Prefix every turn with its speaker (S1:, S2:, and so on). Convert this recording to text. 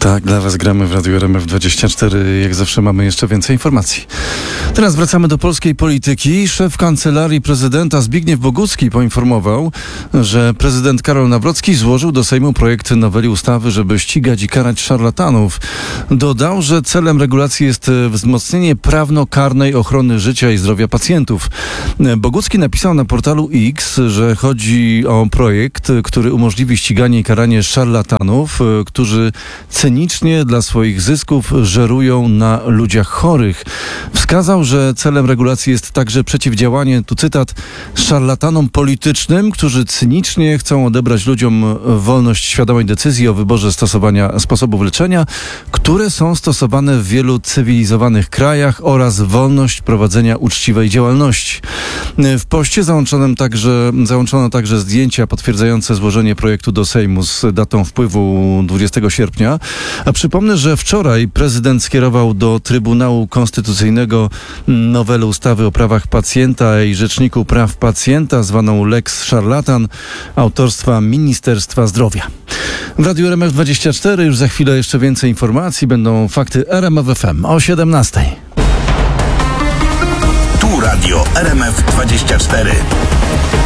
S1: Tak, dla Was gramy w Radiu RMF24. Jak zawsze mamy jeszcze więcej informacji. Teraz wracamy do polskiej polityki. Szef Kancelarii Prezydenta Zbigniew Bogucki poinformował, że prezydent Karol Nawrocki złożył do Sejmu projekt noweli ustawy, żeby ścigać i karać szarlatanów. Dodał, że celem regulacji jest wzmocnienie prawnokarnej ochrony życia i zdrowia pacjentów. Bogucki napisał na portalu X, że chodzi o projekt, który umożliwi ściganie i karanie szarlatanów, którzy cynicznie dla swoich zysków żerują na ludziach chorych. Wskazał, że celem regulacji jest także przeciwdziałanie, tu cytat, szarlatanom politycznym, którzy cynicznie chcą odebrać ludziom wolność świadomej decyzji o wyborze stosowania sposobów leczenia, które są stosowane w wielu cywilizowanych krajach, oraz wolność prowadzenia uczciwej działalności. W poście załączono także zdjęcia potwierdzające złożenie projektu do Sejmu z datą wpływu 20 sierpnia. A przypomnę, że wczoraj prezydent skierował do Trybunału Konstytucyjnego nowelę ustawy o prawach pacjenta i Rzeczniku Praw Pacjenta, zwaną Lex Szarlatan, autorstwa Ministerstwa Zdrowia. W Radiu RMF24 już za chwilę jeszcze więcej informacji. Będą fakty RMF FM o 17:00.
S2: Tu Radio RMF24.